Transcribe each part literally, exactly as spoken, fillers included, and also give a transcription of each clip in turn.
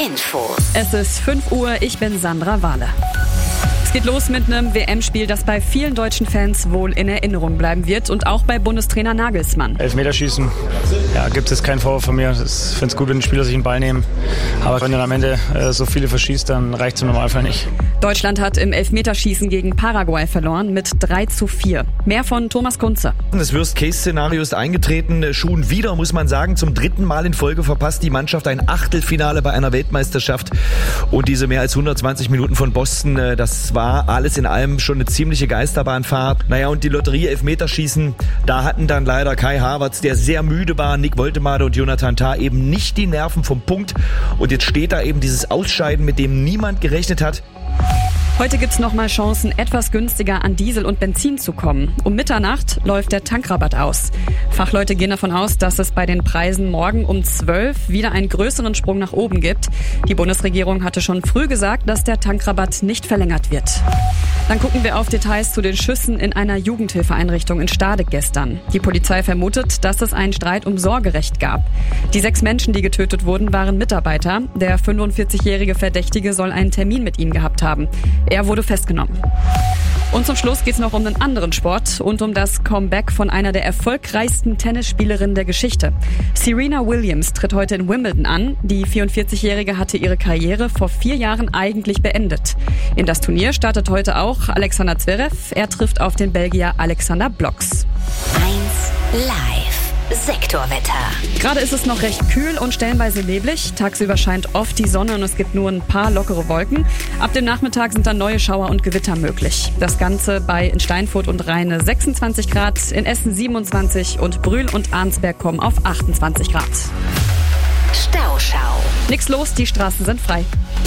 Infos. Es ist fünf Uhr, ich bin Sandra Wahle. Es geht los mit einem W M-Spiel, das bei vielen deutschen Fans wohl in Erinnerung bleiben wird und auch bei Bundestrainer Nagelsmann. Elfmeterschießen, ja, gibt es keinen Vorwurf von mir. Ich finde es gut, wenn die Spieler sich den Ball nehmen. Aber wenn dann am Ende äh, so viele verschießt, dann reicht es im Normalfall nicht. Deutschland hat im Elfmeterschießen gegen Paraguay verloren mit drei zu vier. Mehr von Thomas Kunze. Das Worst-Case-Szenario ist eingetreten. Schon wieder, muss man sagen, zum dritten Mal in Folge verpasst die Mannschaft ein Achtelfinale bei einer Weltmeisterschaft. Und diese mehr als hundertzwanzig Minuten von Boston, das war alles in allem schon eine ziemliche Geisterbahnfahrt. Naja, und die Lotterie Elfmeterschießen, da hatten dann leider Kai Havertz, der sehr müde war, Nick Woltemade und Jonathan Tah eben nicht die Nerven vom Punkt. Und jetzt steht da eben dieses Ausscheiden, mit dem niemand gerechnet hat. Heute gibt's nochmal Chancen, etwas günstiger an Diesel und Benzin zu kommen. Um Mitternacht läuft der Tankrabatt aus. Fachleute gehen davon aus, dass es bei den Preisen morgen um zwölf wieder einen größeren Sprung nach oben gibt. Die Bundesregierung hatte schon früh gesagt, dass der Tankrabatt nicht verlängert wird. Dann gucken wir auf Details zu den Schüssen in einer Jugendhilfeeinrichtung in Stade gestern. Die Polizei vermutet, dass es einen Streit um Sorgerecht gab. Die sechs Menschen, die getötet wurden, waren Mitarbeiter. Der fünfundvierzigjährige Verdächtige soll einen Termin mit ihnen gehabt haben. Er wurde festgenommen. Und zum Schluss geht's noch um einen anderen Sport und um das Comeback von einer der erfolgreichsten Tennisspielerinnen der Geschichte. Serena Williams tritt heute in Wimbledon an. Die vierundvierzigjährige hatte ihre Karriere vor vier Jahren eigentlich beendet. In das Turnier startet heute auch Alexander Zverev. Er trifft auf den Belgier Alexander Blocks. eins live. Sektorwetter. Gerade ist es noch recht kühl und stellenweise neblig. Tagsüber scheint oft die Sonne und es gibt nur ein paar lockere Wolken. Ab dem Nachmittag sind dann neue Schauer und Gewitter möglich. Das Ganze bei in Steinfurt und Rheine sechsundzwanzig Grad, in Essen siebenundzwanzig und Brühl und Arnsberg kommen auf achtundzwanzig Grad. Stauschau. Nix los, die Straßen sind frei.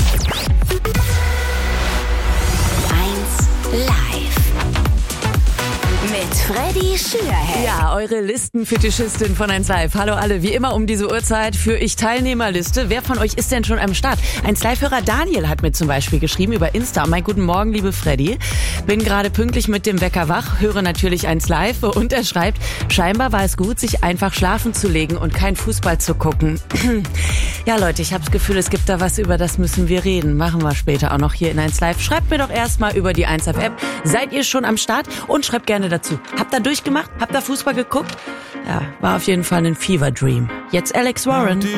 eins live. Mit Freddy Schürhead. Ja, eure Listenfetischistin von eins live. Hallo alle, wie immer um diese Uhrzeit für ich Teilnehmerliste. Wer von euch ist denn schon am Start? eins live-Hörer Daniel hat mir zum Beispiel geschrieben über Insta. Mein guten Morgen, liebe Freddy. Bin gerade pünktlich mit dem Wecker wach, höre natürlich eins live und er schreibt, scheinbar war es gut, sich einfach schlafen zu legen und kein Fußball zu gucken. Ja Leute, ich habe das Gefühl, es gibt da was, über das müssen wir reden. Machen wir später auch noch hier in eins live. Schreibt mir doch erstmal über die eins live-App. Seid ihr schon am Start? Und schreibt gerne dazu. Habt ihr durchgemacht? Habt ihr Fußball geguckt? Ja, war auf jeden Fall ein Fever Dream. Jetzt Alex Warren.